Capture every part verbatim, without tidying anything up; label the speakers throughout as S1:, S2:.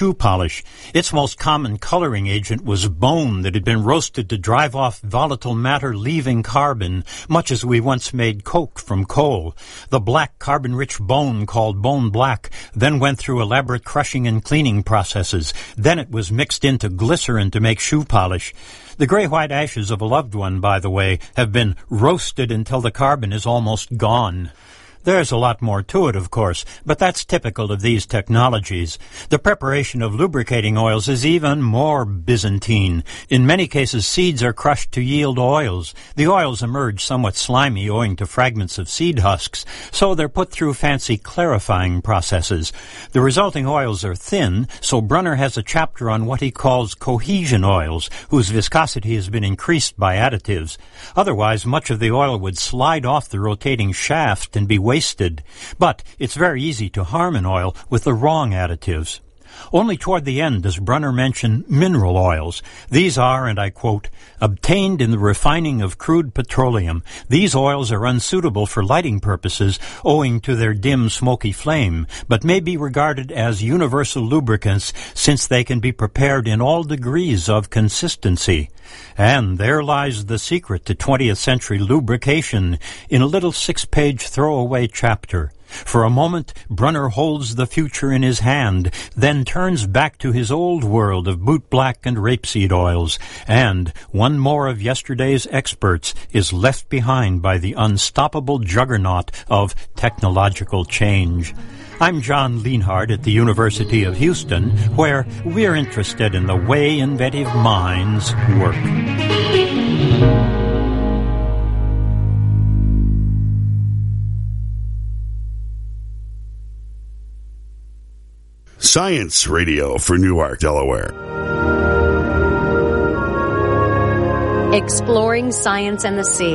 S1: shoe polish. Its most common coloring agent was bone that had been roasted to drive off volatile matter leaving carbon, much as we once made coke from coal. The black carbon-rich bone, called bone black, then went through elaborate crushing and cleaning processes. Then it was mixed into glycerin to make shoe polish. The gray-white ashes of a loved one, by the way, have been roasted until the carbon is almost gone. There's a lot more to it, of course, but that's typical of these technologies. The preparation of lubricating oils is even more Byzantine. In many cases, seeds are crushed to yield oils. The oils emerge somewhat slimy owing to fragments of seed husks, so they're put through fancy clarifying processes. The resulting oils are thin, so Brunner has a chapter on what he calls cohesion oils, whose viscosity has been increased by additives. Otherwise, much of the oil would slide off the rotating shaft and be wasted, but it's very easy to harm an oil with the wrong additives. Only toward the end does Brunner mention mineral oils. These are, and I quote, obtained in the refining of crude petroleum. These oils are unsuitable for lighting purposes owing to their dim, smoky flame, but may be regarded as universal lubricants since they can be prepared in all degrees of consistency. And there lies the secret to twentieth century lubrication in a little six-page throwaway chapter. For a moment, Brunner holds the future in his hand, then turns back to his old world of bootblack and rapeseed oils, and one more of yesterday's experts is left behind by the unstoppable juggernaut of technological change. I'm John Lienhard at the University of Houston, where we're interested in the way inventive minds work.
S2: Science Radio for Newark, Delaware.
S3: Exploring science and the sea.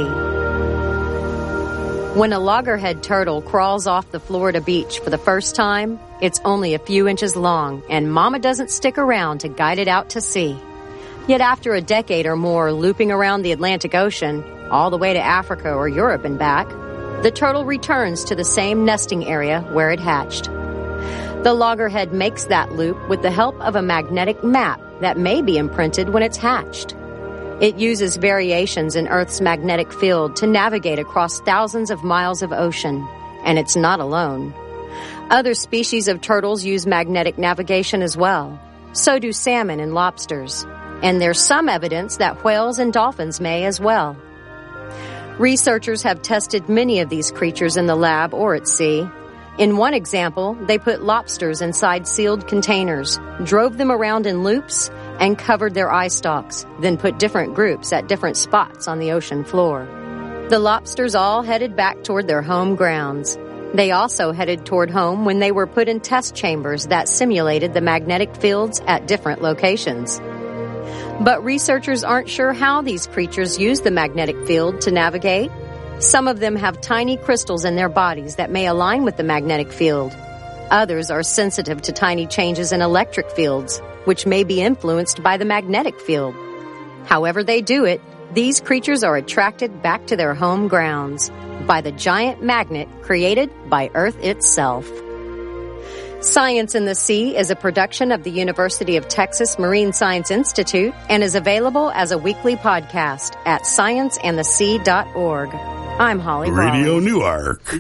S3: When a loggerhead turtle crawls off the Florida beach for the first time, it's only a few inches long, and Mama doesn't stick around to guide it out to sea. Yet after a decade or more looping around the Atlantic Ocean, all the way to Africa or Europe and back, the turtle returns to the same nesting area where it hatched. The loggerhead makes that loop with the help of a magnetic map that may be imprinted when it's hatched. It uses variations in Earth's magnetic field to navigate across thousands of miles of ocean, and it's not alone. Other species of turtles use magnetic navigation as well. So do salmon and lobsters, and there's some evidence that whales and dolphins may as well. Researchers have tested many of these creatures in the lab or at sea. In one example, they put lobsters inside sealed containers, drove them around in loops, and covered their eye stalks, then put different groups at different spots on the ocean floor. The lobsters all headed back toward their home grounds. They also headed toward home when they were put in test chambers that simulated the magnetic fields at different locations. But researchers aren't sure how these creatures use the magnetic field to navigate. Some of them have tiny crystals in their bodies that may align with the magnetic field. Others are sensitive to tiny changes in electric fields, which may be influenced by the magnetic field. However they do it, these creatures are attracted back to their home grounds by the giant magnet created by Earth itself. Science in the Sea is a production of the University of Texas Marine Science Institute and is available as a weekly podcast at science and the sea dot org. I'm Holly
S2: Radio Newark.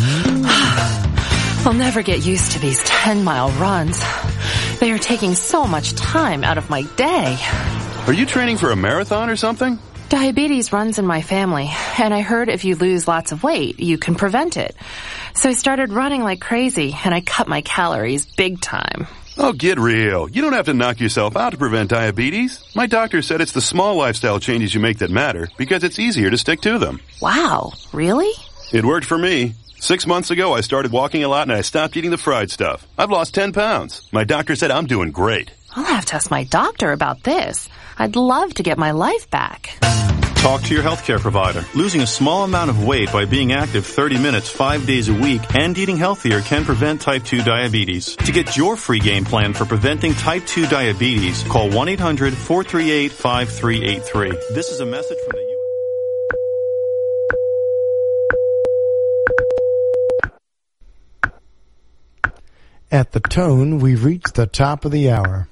S4: I'll never get used to these ten-mile runs. They are taking so much time out of my day.
S5: Are you training for a marathon or something?
S4: Diabetes runs in my family, and I heard if you lose lots of weight, you can prevent it. So I started running like crazy, and I cut my calories big time.
S5: Oh, get real. You don't have to knock yourself out to prevent diabetes. My doctor said it's the small lifestyle changes you make that matter because it's easier to stick to them.
S4: Wow, really?
S5: It worked for me. Six months ago, I started walking a lot and I stopped eating the fried stuff. I've lost ten pounds. My doctor said I'm doing great.
S4: I'll have to ask my doctor about this. I'd love to get my life back.
S6: Talk to your healthcare provider. Losing a small amount of weight by being active thirty minutes, five days a week, and eating healthier can prevent type two diabetes. To get your free game plan for preventing type two diabetes, call one eight hundred, four three eight, five three eight three. This is a message from the U S
S7: At the tone, we've reached the top of the hour.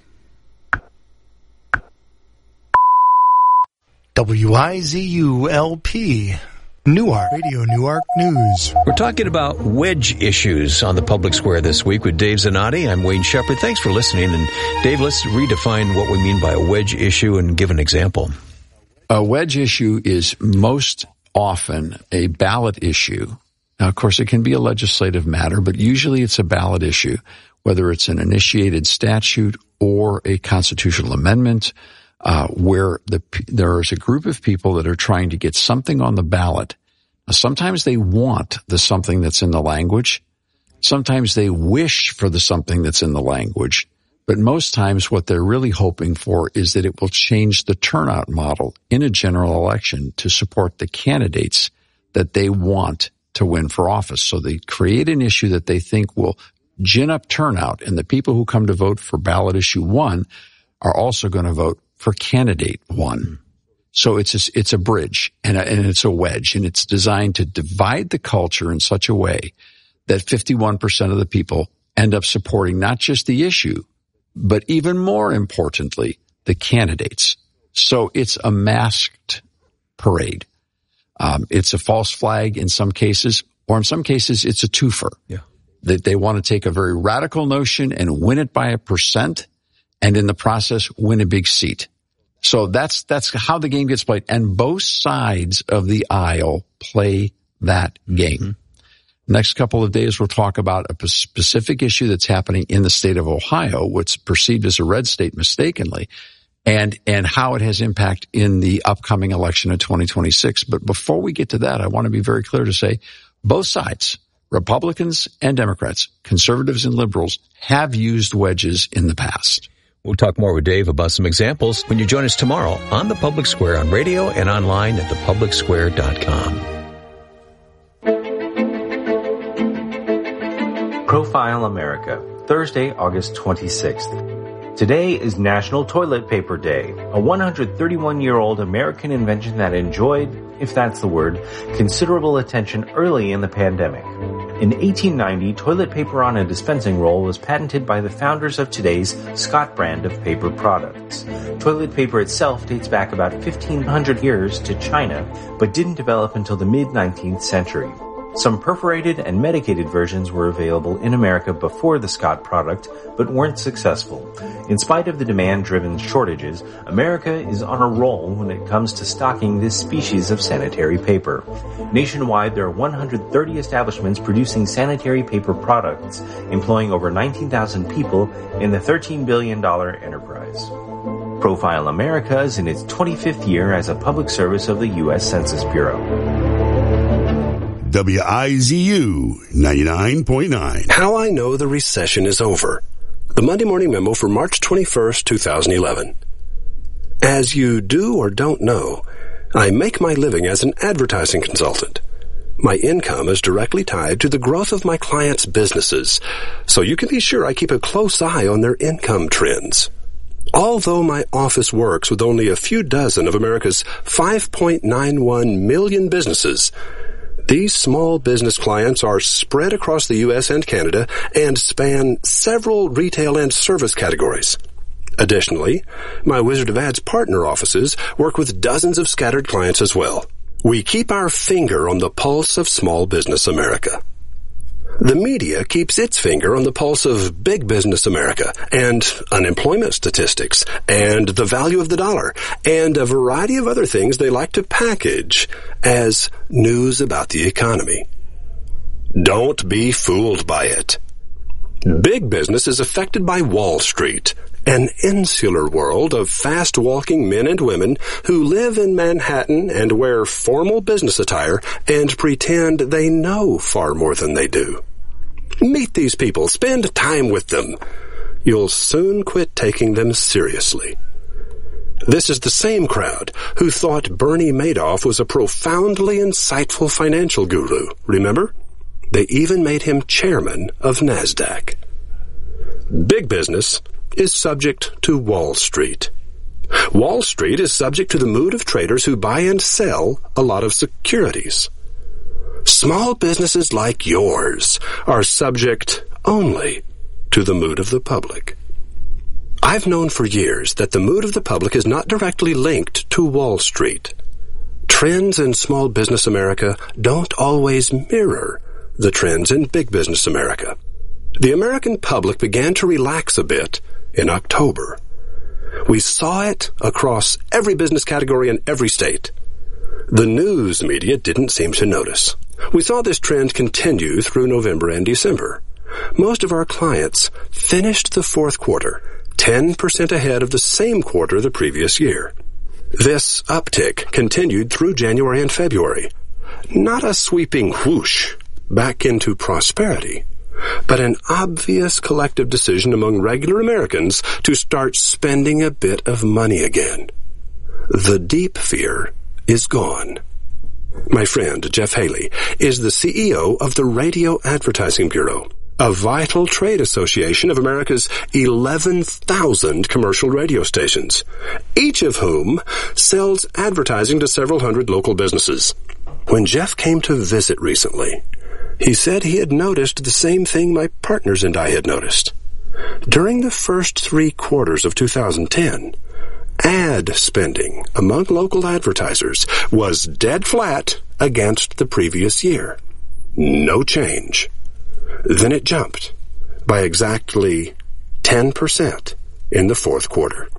S7: W I Z U L P, Newark, Radio Newark News.
S8: We're talking about wedge issues on the Public Square this week with Dave Zanotti. I'm Wayne Shepherd. Thanks for listening. And Dave, let's redefine what we mean by a wedge issue and give an example.
S9: A wedge issue is most often a ballot issue. Now, of course, it can be a legislative matter, but usually it's a ballot issue, whether it's an initiated statute or a constitutional amendment, uh, where the, there is a group of people that are trying to get something on the ballot. Now, sometimes they want the something that's in the language. Sometimes they wish for the something that's in the language. But most times what they're really hoping for is that it will change the turnout model in a general election to support the candidates that they want to win for office. So they create an issue that they think will gin up turnout, and the people who come to vote for ballot issue one are also going to vote for candidate one. So it's a, it's a bridge and, a, and it's a wedge, and it's designed to divide the culture in such a way that fifty-one percent of the people end up supporting not just the issue, but even more importantly, the candidates. So it's a masked parade. Um, it's a false flag in some cases, or in some cases, it's a twofer.
S8: Yeah.
S9: That they want to take a very radical notion and win it by a percent, and in the process, win a big seat. So that's, that's how the game gets played. And both sides of the aisle play that game. Mm-hmm. Next couple of days, we'll talk about a specific issue that's happening in the state of Ohio, what's perceived as a red state mistakenly, and, and how it has impact in the upcoming election of twenty twenty-six. But before we get to that, I want to be very clear to say both sides, Republicans and Democrats, conservatives and liberals, have used wedges in the past.
S8: We'll talk more with Dave about some examples when you join us tomorrow on The Public Square on radio and online at the public square dot com.
S10: Profile America, Thursday, August twenty-sixth. Today is National Toilet Paper Day, a one hundred thirty-one-year-old American invention that enjoyed, if that's the word, considerable attention early in the pandemic. In eighteen ninety, toilet paper on a dispensing roll was patented by the founders of today's Scott brand of paper products. Toilet paper itself dates back about fifteen hundred years to China, but didn't develop until the mid-nineteenth century. Some perforated and medicated versions were available in America before the Scott product, but weren't successful. In spite of the demand-driven shortages, America is on a roll when it comes to stocking this species of sanitary paper. Nationwide, there are one hundred thirty establishments producing sanitary paper products, employing over nineteen thousand people in the thirteen billion dollars enterprise. Profile America is in its twenty-fifth year as a public service of the U S Census Bureau.
S2: W I Z U ninety-nine point nine.
S11: How I know the recession is over. The Monday Morning Memo for March twenty-first, twenty eleven. As you do or don't know, I make my living as an advertising consultant. My income is directly tied to the growth of my clients' businesses, so you can be sure I keep a close eye on their income trends. Although my office works with only a few dozen of America's five point nine one million businesses, these small business clients are spread across the U S and Canada and span several retail and service categories. Additionally, my Wizard of Ads partner offices work with dozens of scattered clients as well. We keep our finger on the pulse of small business America. The media keeps its finger on the pulse of big business America and unemployment statistics and the value of the dollar and a variety of other things they like to package as news about the economy. Don't be fooled by it. Big business is affected by Wall Street, an insular world of fast-walking men and women who live in Manhattan and wear formal business attire and pretend they know far more than they do. Meet these people. Spend time with them. You'll soon quit taking them seriously. This is the same crowd who thought Bernie Madoff was a profoundly insightful financial guru, remember? They even made him chairman of NASDAQ. Big business is subject to Wall Street. Wall Street is subject to the mood of traders who buy and sell a lot of securities. Small businesses like yours are subject only to to the mood of the public. I've known for years that the mood of the public is not directly linked to Wall Street. Trends in small business America don't always mirror the trends in big business America. The American public began to relax a bit in October. We saw it across every business category in every state. The news media didn't seem to notice. We saw this trend continue through November and December. Most of our clients finished the fourth quarter ten percent ahead of the same quarter the previous year. This uptick continued through January and February. Not a sweeping whoosh back into prosperity, but an obvious collective decision among regular Americans to start spending a bit of money again. The deep fear is gone. My friend, Jeff Haley, is the C E O of the Radio Advertising Bureau, a vital trade association of America's eleven thousand commercial radio stations, each of whom sells advertising to several hundred local businesses. When Jeff came to visit recently, he said he had noticed the same thing my partners and I had noticed. During the first three quarters of two thousand ten, ad spending among local advertisers was dead flat against the previous year. No change. Then it jumped by exactly ten percent in the fourth quarter.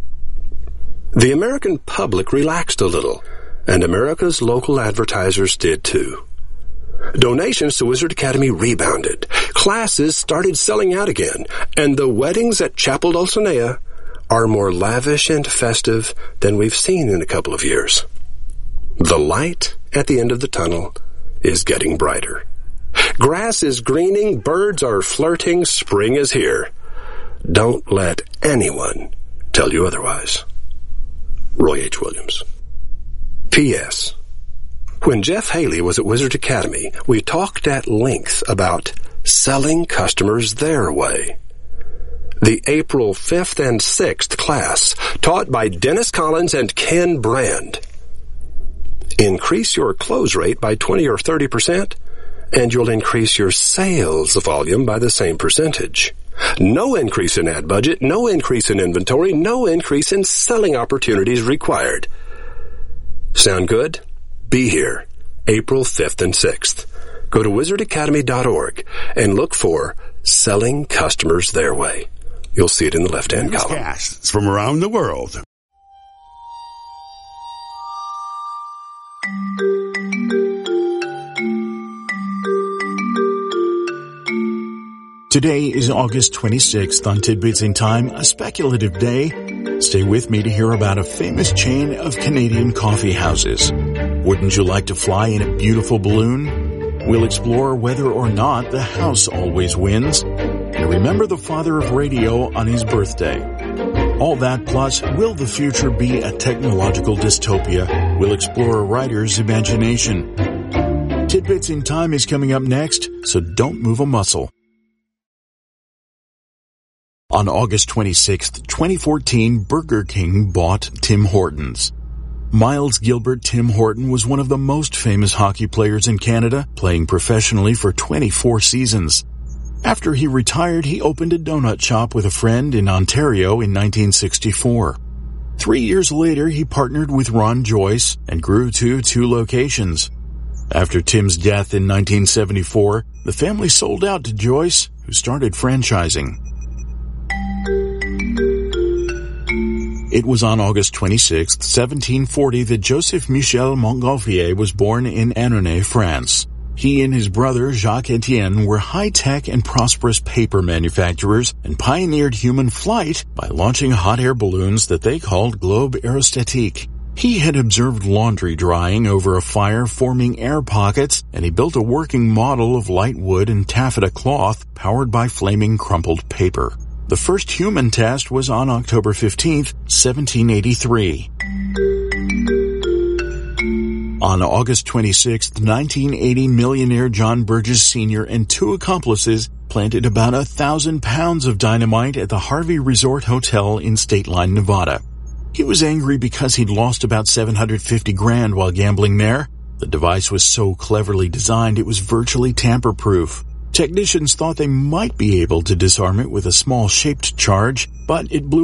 S11: The American public relaxed a little, and America's local advertisers did too. Donations to Wizard Academy rebounded. Classes started selling out again, and the weddings at Chapel Dulcinea are more lavish and festive than we've seen in a couple of years. The light at the end of the tunnel is getting brighter. Grass is greening, birds are flirting, spring is here. Don't let anyone tell you otherwise. Roy H. Williams. P S. When Jeff Haley was at Wizard Academy, we talked at length about selling customers their way. The April fifth and sixth class, taught by Dennis Collins and Ken Brand. Increase your close rate by twenty or thirty percent, and you'll increase your sales volume by the same percentage. No increase in ad budget, no increase in inventory, no increase in selling opportunities required. Sound good? Be here, April fifth and sixth. Go to wizard academy dot org and look for Selling Customers Their Way. You'll see it in the left-hand column.
S2: Newscasts from around the world.
S12: Today is August twenty-sixth. On Tidbits in Time, a speculative day. Stay with me to hear about a famous chain of Canadian coffee houses. Wouldn't you like to fly in a beautiful balloon? We'll explore whether or not the house always wins. And remember the father of radio on his birthday. All that plus, will the future be a technological dystopia? We'll explore a writer's imagination. Tidbits in Time is coming up next, so don't move a muscle. On August twenty-sixth, twenty fourteen, Burger King bought Tim Hortons. Miles Gilbert Tim Horton was one of the most famous hockey players in Canada, playing professionally for twenty-four seasons. After he retired, he opened a donut shop with a friend in Ontario in nineteen sixty-four. Three years later, he partnered with Ron Joyce and grew to two locations. After Tim's death in nineteen seventy-four, the family sold out to Joyce, who started franchising. It was on August twenty-sixth, seventeen forty, that Joseph Michel Montgolfier was born in Annonay, France. He and his brother, Jacques Etienne, were high-tech and prosperous paper manufacturers and pioneered human flight by launching hot air balloons that they called Globe Aerostatique. He had observed laundry drying over a fire forming air pockets, and he built a working model of light wood and taffeta cloth powered by flaming crumpled paper. The first human test was on October fifteenth, seventeen eighty-three. On August twenty-sixth, nineteen eighty, millionaire John Burgess Senior and two accomplices planted about a thousand pounds of dynamite at the Harvey Resort Hotel in State Line, Nevada. He was angry because he'd lost about seven hundred fifty grand while gambling there. The device was so cleverly designed it was virtually tamper-proof. Technicians thought they might be able to disarm it with a small shaped charge, but it blew